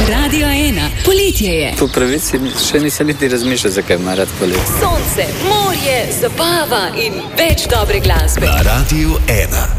Radio 1, poletje je. Po pravici še nisem niti razmišljal, zakaj ima rad poletje. Sonce, morje, zabava in več dobre glasbe. Na Radio 1.